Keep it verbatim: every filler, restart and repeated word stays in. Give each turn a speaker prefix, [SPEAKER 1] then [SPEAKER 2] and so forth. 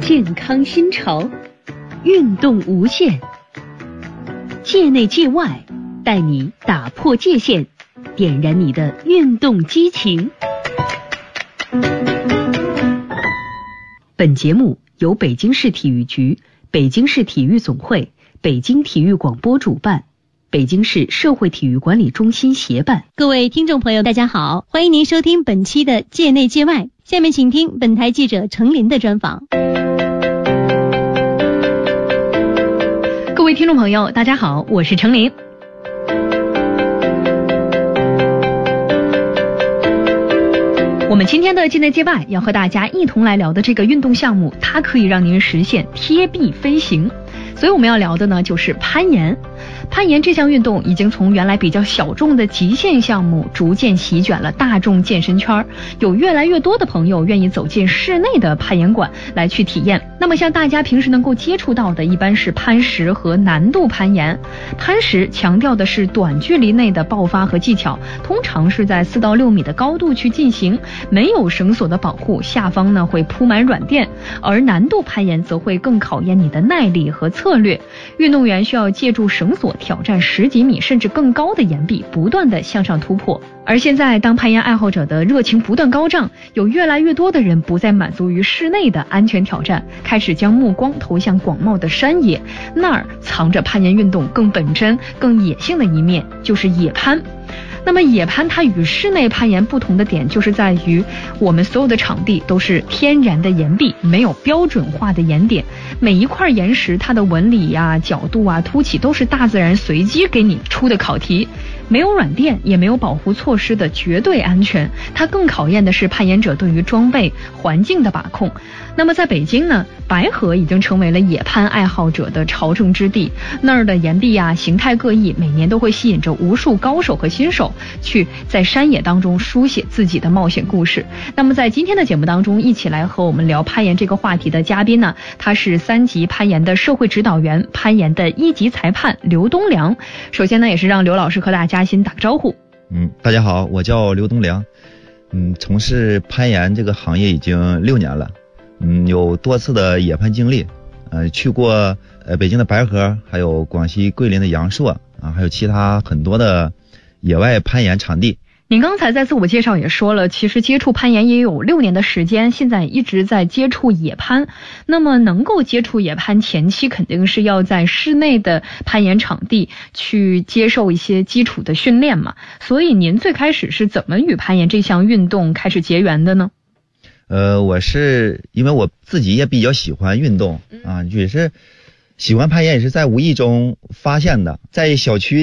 [SPEAKER 1] 健康新潮，运动无限，界内界外，带你打破界限，点燃你的运动激情。本节目由北京市体育局、北京市体育总会、北京体育广播主办，北京市社会体育管理中心协办。
[SPEAKER 2] 各位听众朋友大家好，欢迎您收听本期的界内界外，下面请听本台记者程琳的专访。
[SPEAKER 1] 各位听众朋友大家好，我是程琳。我们今天的界内界外要和大家一同来聊的这个运动项目，它可以让您实现贴壁飞行。所以我们要聊的呢就是攀岩。攀岩这项运动已经从原来比较小众的极限项目逐渐席卷了大众健身圈，有越来越多的朋友愿意走进室内的攀岩馆来去体验。那么像大家平时能够接触到的一般是攀石和难度攀岩。攀石强调的是短距离内的爆发和技巧，通常是在四到六米的高度去进行，没有绳索的保护，下方呢会铺满软垫。而难度攀岩则会更考验你的耐力和策略，运动员需要借助绳索挑战十几米甚至更高的岩壁，不断的向上突破。而现在当攀岩爱好者的热情不断高涨，有越来越多的人不再满足于室内的安全挑战，开始将目光投向广袤的山野，那儿藏着攀岩运动更本真更野性的一面，就是野攀。那么野攀它与室内攀岩不同的点就是在于我们所有的场地都是天然的岩壁，没有标准化的岩点，每一块岩石它的纹理呀、角度啊、凸起都是大自然随机给你出的考题，没有软垫也没有保护措施的绝对安全，它更考验的是攀岩者对于装备环境的把控。那么在北京呢，白河已经成为了野攀爱好者的朝圣之地，那儿的岩壁啊形态各异，每年都会吸引着无数高手和新手去在山野当中书写自己的冒险故事。那么在今天的节目当中，一起来和我们聊攀岩这个话题的嘉宾呢，他是三级攀岩的社会指导员，攀岩的一级裁判刘东良。首先呢，也是让刘老师和大家先打个招呼。
[SPEAKER 3] 嗯，大家好，我叫刘东良，嗯，从事攀岩这个行业已经六年了，嗯，有多次的野攀经历，呃，去过呃北京的白河，还有广西桂林的阳朔啊，还有其他很多的野外攀岩场地。
[SPEAKER 1] 您刚才在自我介绍也说了，其实接触攀岩也有六年的时间，现在一直在接触野攀。那么能够接触野攀前期肯定是要在室内的攀岩场地去接受一些基础的训练嘛，所以您最开始是怎么与攀岩这项运动开始结缘的呢？
[SPEAKER 3] 呃，我是因为我自己也比较喜欢运动啊，也是喜欢攀岩，也是在无意中发现的，在小区